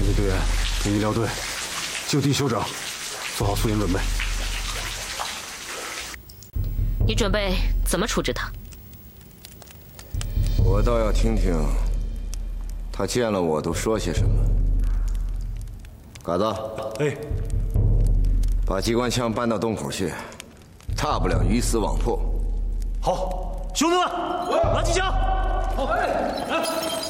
地队员跟医疗队就地休整，做好苏营准备。 你准备怎么处置他？ 我倒要听听他见了我都说些什么。嘎子， 哎， 把机关枪搬到洞口去，大不了鱼死网破。 好，兄弟们，拿机枪。好，哎，来。